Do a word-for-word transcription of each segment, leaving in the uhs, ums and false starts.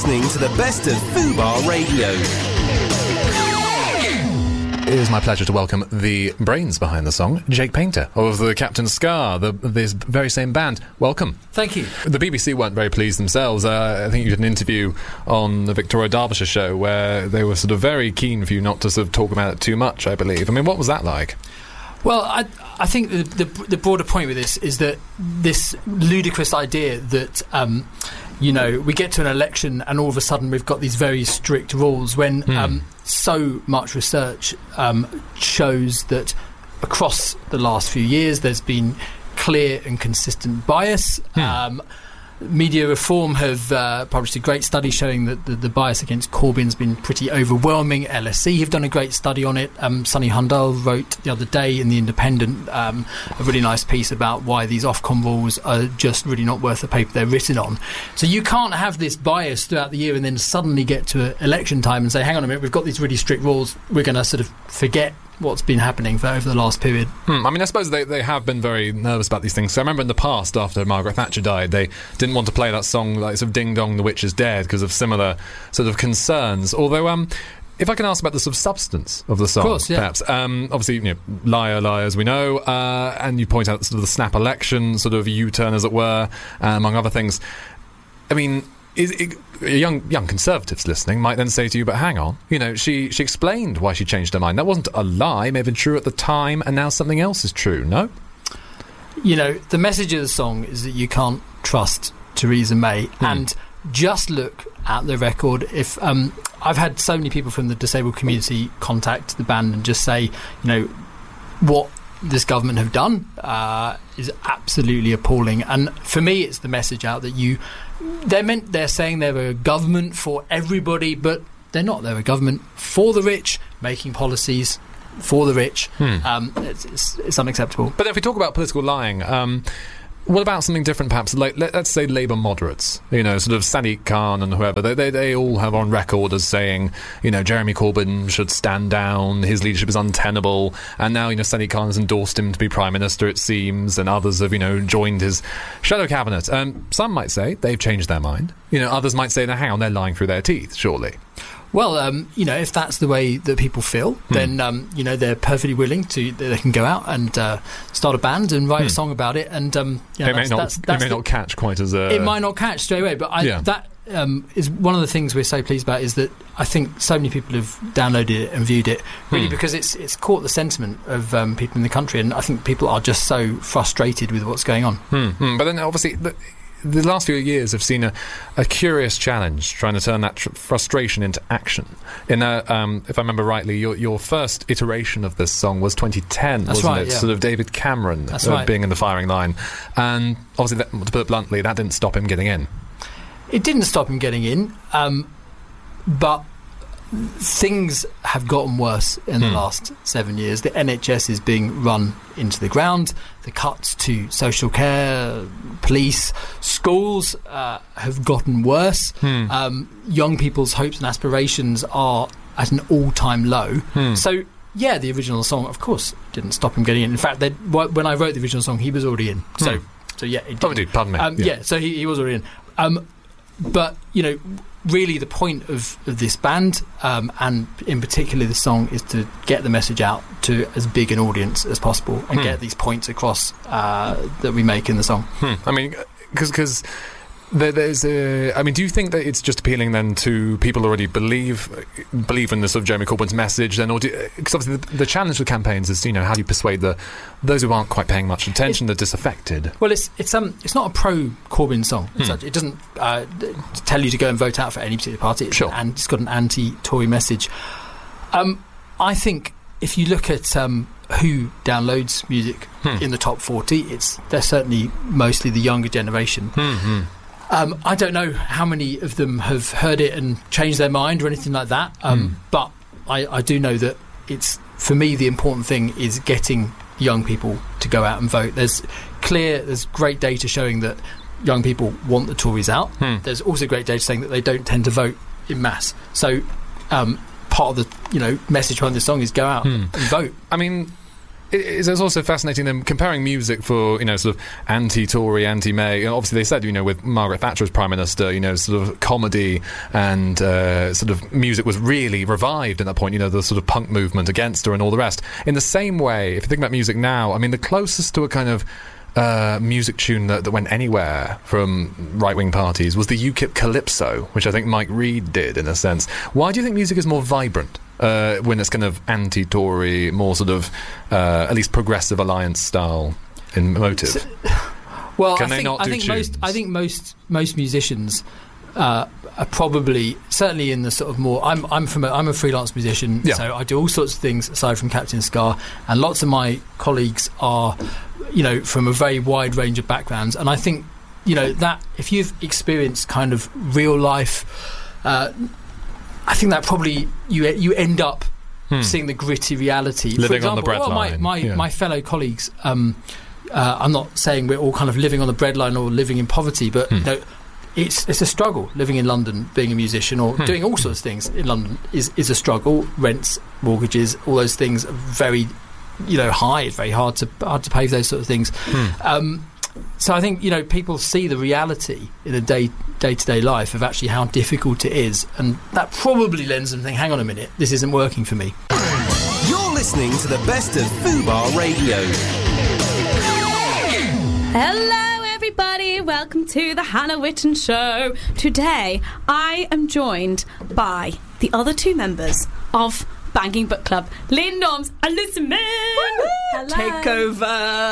listening to the best of Fubar Radio. It is my pleasure to welcome the brains behind the song, Jake Painter, of the Captain Scar, the, this very same band. Welcome. Thank you. The B B C weren't very pleased themselves. Uh, I think you did an interview on the Victoria Derbyshire show where they were sort of very keen for you not to sort of talk about it too much, I believe. I mean, what was that like? Well, I, I think the, the, the broader point with this is that this ludicrous idea that, um, you know, we get to an election and all of a sudden we've got these very strict rules when mm. um, so much research um, shows that across the last few years there's been clear and consistent bias. Mm. Um, Media Reform have uh, published a great study showing that the, the bias against Corbyn's been pretty overwhelming. L S E have done a great study on it. Um, Sunny Hundal wrote the other day in The Independent um, a really nice piece about why these Ofcom rules are just really not worth the paper they're written on. So you can't have this bias throughout the year and then suddenly get to election time and say, hang on a minute, we've got these really strict rules, we're going to sort of forget what's been happening for over the last period. Hmm. I mean, I suppose they, they have been very nervous about these things. So I remember in the past, after Margaret Thatcher died, they didn't want to play that song, like sort of Ding Dong, the Witch is Dead, because of similar sort of concerns. Although, um, if I can ask about the sort of substance of the song, of course, yeah. perhaps. Um, obviously, you know, liar, liar, as we know, uh, and you point out sort of the snap election, sort of U-turn, as it were, uh, among other things. I mean, Is it, young young conservatives listening might then say to you, but hang on, you know, she, she explained why she changed her mind. That wasn't a lie, may have been true at the time, and now something else is true, no? You know, the message of the song is that you can't trust Theresa May, hmm. and just look at the record. If um, I've had so many people from the disabled community contact the band and just say, you know, what this government have done uh, is absolutely appalling. And for me, it's the message out that you they're meant they're saying they're a government for everybody, but they're not. They're a government for the rich, making policies for the rich. Hmm. Um, it's, it's, it's unacceptable. But if we talk about political lying, um, what about something different, perhaps? Like, let, let's say Labour moderates, you know, sort of Sadiq Khan and whoever. They, they they all have on record as saying, you know, Jeremy Corbyn should stand down, his leadership is untenable, and now, you know, Sadiq Khan has endorsed him to be Prime Minister, it seems, and others have, you know, joined his shadow cabinet. Um, some might say they've changed their mind. You know, others might say, now, hang on, they're lying through their teeth, surely. Well, um, you know, if that's the way that people feel, hmm. then, um, you know, they're perfectly willing to, they can go out and uh, start a band and write hmm. a song about it. And, um, you know, it may, not, that's, that's it may the, not catch quite as a... It might not catch straight away, but I, yeah. that um, is one of the things we're so pleased about, is that I think so many people have downloaded it and viewed it, really, hmm. because it's it's caught the sentiment of um, people in the country, and I think people are just so frustrated with what's going on. Hmm. Hmm. But then, obviously... The, The last few years have seen a, a curious challenge trying to turn that tr- frustration into action. In a, um, if I remember rightly, your your first iteration of this song was twenty ten, That's wasn't right, it? Yeah. Sort of David Cameron That's uh, right. being in the firing line. And obviously, that, to put it bluntly, that didn't stop him getting in. It didn't stop him getting in, um, but things have gotten worse in the hmm. last seven years. The N H S is being run into the ground. The cuts to social care, police, schools uh, have gotten worse. Hmm. Um, young people's hopes and aspirations are at an all-time low. Hmm. So, yeah, the original song, of course, didn't stop him getting in. In fact, they, when I wrote the original song, he was already in. So, hmm. so yeah, it did. Oh, dude, pardon me. Um, yeah. yeah, so he, he was already in. Um, but, you know... Really, the point of, of this band, um, and in particular the song, is to get the message out to as big an audience as possible and hmm. get these points across uh, that we make in the song. Hmm. I mean, because there, there's a... I mean, do you think that it's just appealing then to people who already believe believe in the sort of Jeremy Corbyn's message, then, or because obviously the, the challenge with campaigns is, you know, how do you persuade the those who aren't quite paying much attention, the disaffected? Well, it's it's um it's not a pro Corbyn song. Hmm. Such. It doesn't uh, tell you to go and vote out for any particular party. It's sure. And it's got an anti-Tory message. Um, I think if you look at um, who downloads music hmm. in the top forty, it's they're certainly mostly the younger generation. Hmm. Um, I don't know how many of them have heard it and changed their mind or anything like that, um, mm. but I, I do know that it's, for me, the important thing is getting young people to go out and vote. There's clear, there's great data showing that young people want the Tories out. Mm. There's also great data saying that they don't tend to vote in mass. So um, part of the you know message behind this song is go out mm. and vote. I mean... it's also fascinating them comparing music for, you know, sort of anti-Tory, anti-May. You know, obviously, they said, you know, with Margaret Thatcher as Prime Minister, you know, sort of comedy and uh, sort of music was really revived at that point, you know, the sort of punk movement against her and all the rest. In the same way, if you think about music now, I mean, the closest to a kind of Uh, music tune that, that went anywhere from right-wing parties was the UKIP Calypso, which I think Mike Reid did, in a sense. Why do you think music is more vibrant uh, when it's kind of anti-Tory, more sort of, uh, at least progressive alliance style in motive? So, well, Can I they think, not I do think tunes? most. I think most most musicians uh, are probably certainly in the sort of more. I'm I'm from a, I'm a freelance musician, Yeah. so I do all sorts of things aside from Captain Scar, and lots of my colleagues are, you know, from a very wide range of backgrounds. And I think, you know, that if you've experienced kind of real life, uh, I think that probably you you end up hmm. seeing the gritty reality. Living For example, on the bread well, line. My my, yeah. my fellow colleagues. Um, uh, I'm not saying we're all kind of living on the breadline or living in poverty, but hmm. you know, it's it's a struggle living in London, being a musician or Hmm. doing all sorts of things in London is is a struggle. Rents, mortgages, all those things are very, you know, high. It's very hard to hard to pay for those sort of things. Hmm. Um, so I think, you know, people see the reality in a day day to day life of actually how difficult it is, and that probably lends them to think, hang on a minute, this isn't working for me. You're listening to the best of Fubar Radio. Hello, everybody. Welcome to the Hannah Witten Show. Today, I am joined by the other two members of Banging Book Club, Lynn Norms and Lucy Min. Take over.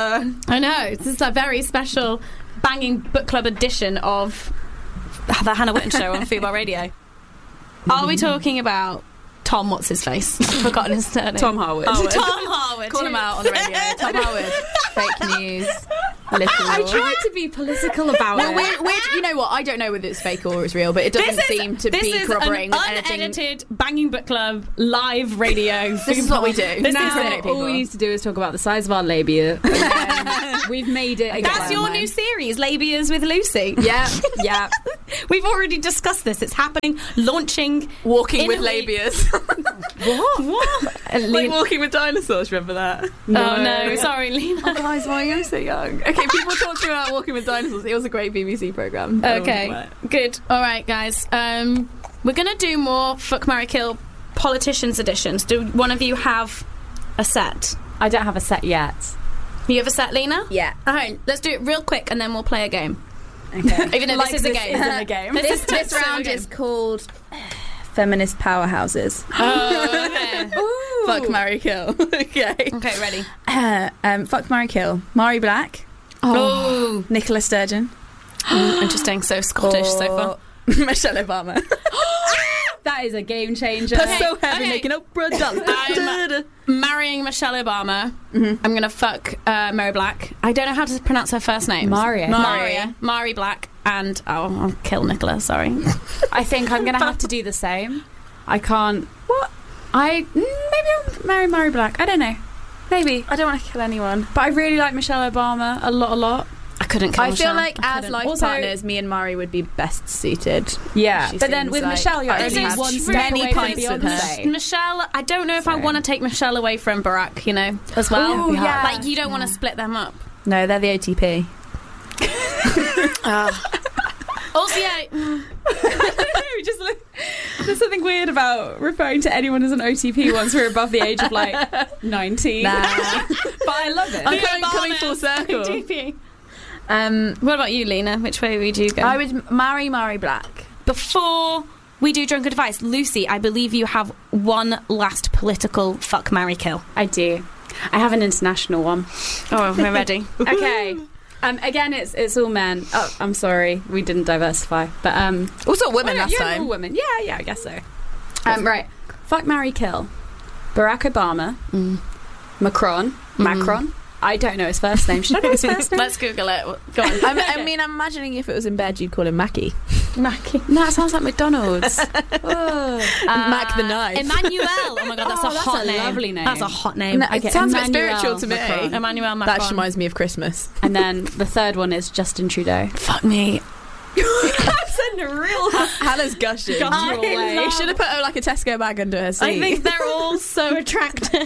I know, this is a very special Banging Book Club edition of the Hannah Witten Show on Fubar Radio. Are we talking about Tom, what's his face? I've forgotten his surname. Tom Harwood. Tom Harwood. Call him out on the radio. Tom Harwood. Fake news. Little. I tried to be political about No, it. we're, we're, you know what? I don't know whether it's fake or it's real, but it doesn't This is, seem to this be is corroborating an with anything. unedited Banging Book Club live radio. This is what we do. This now, is incriminate it. people. all we need to do is talk about the size of our labia. And then we've made it. That's again. your new series, Labias with Lucy. Yeah, yeah. We've already discussed this. It's happening, launching. Walking In with a week. labias. What? What? Like walking with dinosaurs, remember that? Oh, no. Sorry, Lena. Oh, guys, why are you so young? Okay, people talk to me about walking with dinosaurs. It was a great B B C programme. I don't want to talk Okay, about it. good. All right, guys. Um, we're going to do more Fuck, Marry, Kill politicians editions. Do one of you have a set? I don't have a set yet. You have a set, Lena? Yeah. All right, let's do it real quick and then we'll play a game. Okay. Even though Like this is a this game. isn't a game. This, This, is this still a round game. is called Feminist Powerhouses. Oh, okay. Fuck, marry, kill. Okay. Okay, ready. Uh, um, fuck, marry, kill. Mari Black. Oh, Nicola Sturgeon. interesting. So Scottish so far. Or Michelle Obama. That is a game changer. That's so heavy, okay. making Oprah dance. I'm marrying Michelle Obama. Mm-hmm. I'm going to fuck uh, Mary Black. I don't know how to pronounce her first name. Maria. Maria. Mari Black. And, oh, I'll kill Nicola, sorry. I think I'm going to have to do the same. I can't. What? I mm, maybe I'll marry Mary Black. I don't know. Maybe. I don't want to kill anyone. But I really like Michelle Obama a lot, a lot. I couldn't kill I Michelle. feel like I as couldn't. life Also- partners, me and Mari would be best suited. Yeah. She But then seems with like- Michelle, you're I only This is one true. step Many away from pints with Beyonce. her. Michelle, I don't know if I Sorry. want to take Michelle away from Barack, you know, as well. Ooh, yeah. Like, you don't want to split them up. No, they're the O T P. Also, yeah, mm, We just look, there's something weird about referring to anyone as an O T P once we're above the age of like nineteen. Nah. But I love it. I'm coming, coming full circle. D P. Um, What about you, Lena? Which way would you go? I would marry Mari Black. Before we do drunk advice, Lucy, I believe you have one last political fuck, marry, kill. I do. I have an international one. Oh, we're ready. Okay. Um, again, it's it's all men. Oh, I'm sorry, we didn't diversify, but um, Also women oh, last yeah, time. all women. Yeah, yeah, I guess so. Um, right. Fuck, marry, kill. Barack Obama, Mm. Macron, Macron. I don't know his first name. Should I know his first name? Let's Google it. Go on. I, mean, I mean, I'm imagining if it was in bed, you'd call him Mackie. Mackie. No, that sounds like McDonald's. Oh. Mac the knife. Emmanuel. Oh my god, that's Oh, a that's hot a name. lovely name. That's a hot name. No, Okay, it sounds a bit Emmanuel spiritual to me. Macron. Emmanuel Macron. That just reminds me of Christmas. And then the third one is Justin Trudeau. Fuck me. That's in a real Hannah's gushing. guttural way. You should have put uh, like a Tesco bag under her seat. I think they're all so attractive.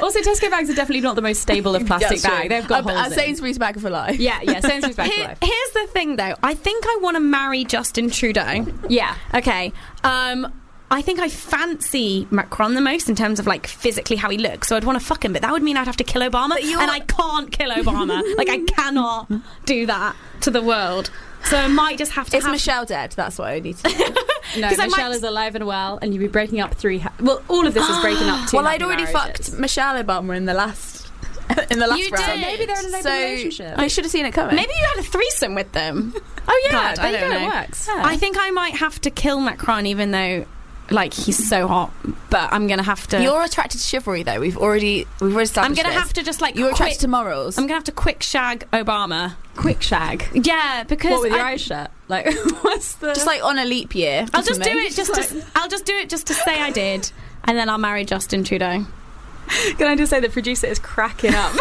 Also, Tesco bags are definitely not the most stable of plastic That's true. bag. They've got Uh, holes uh, in. Sainsbury's bag for life. Yeah, yeah, Sainsbury's bag for Here- life. here's the thing, though. I think I want to marry Justin Trudeau. Yeah. Okay. Um, I think I fancy Macron the most in terms of like physically how he looks. So I'd want to fuck him, but that would mean I'd have to kill Obama, and I can't kill Obama. Like I cannot do that to the world. So I might just have to. Is have Michelle dead? That's what I need to know. No, 'Cause I Michelle might- is alive and well, and you'd be breaking up three. Ha- well, all of this is breaking up two. Well, happy I'd already marriages. fucked Michelle Obama in the last in the last You round. did. Maybe they're in an open So relationship. I should have seen it coming. Maybe you had a threesome with them. Oh yeah, God, there I you don't go. know. It works. Yeah. I think I might have to kill Macron, even though, like, he's so hot. But I'm gonna have to. You're attracted to chivalry, though. We've already we've already I'm established gonna this. have to just like. You're attracted quick, to morals. I'm gonna have to quick shag Obama. quick shag. Yeah, because What with your I, eyes shut? Like, what's the? just like on a leap year. I'll just do something. it just to. I'll just do it just to say I did, and then I'll marry Justin Trudeau. Can I just say the producer is cracking up?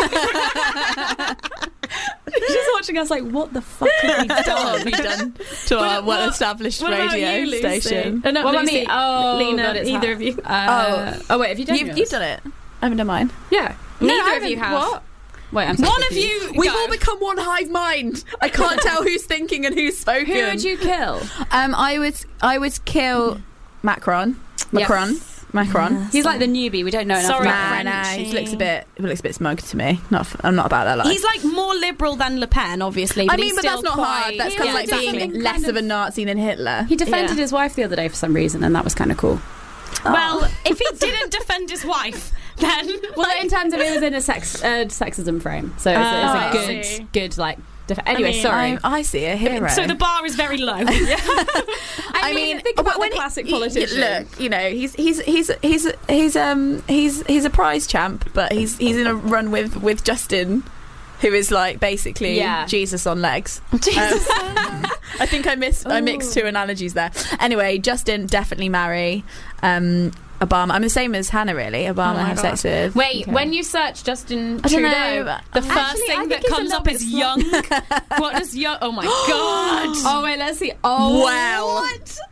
She's watching us like, what the fuck have we What done? have we done to our what- well-established what about radio you, Lucy? station? Uh, not What about Lucy, me? Oh, Lena, God, it's either hard. of you. Uh, oh, wait, have you done You've, yours? you've done it. I haven't done mine. Yeah. Neither No, I of you haven't. have. What? Wait, I'm so One of confused. you. We've go. all become one hive mind. I can't tell who's thinking and who's spoken. Who would you kill? Um, I would. I would kill Macron. Macron. Macron. He's like the newbie. We don't know enough Sorry, about Nah, him. nah. Frenchy. He looks a bit. He looks a bit smug to me. Not. f- I'm not about that life. He's like more liberal than Le Pen, obviously. But I mean, he's but still that's not quite, hard. That's He kind of was like exactly. being less of a Nazi than Hitler. He defended Yeah. his wife the other day for some reason, and that was kind of cool. Well, if he didn't defend his wife, then Well, in terms of it was in a sex uh, sexism frame, so it's, Oh, a- I it's a see. good, good like. Def- anyway, mean, sorry. I, I see a hero. so the bar is very low. I, mean, think about when the he- classic he- politician. Look, you know, he's he's he's he's he's um he's he's a prize champ, but he's he's in a run with with Justin, who is like basically Yeah. Jesus on legs. Jesus. Um, I think I missed I mixed two analogies there. Anyway, Justin definitely marry um Obama. I'm the same as Hannah, really. Obama Oh my have God. sex with. Wait, Okay. when you search Justin I don't Trudeau, know. the first Actually, I thing think that he's a comes little up bit is young. What does young? Oh my God! Oh wait, let's see. Oh Wow. what?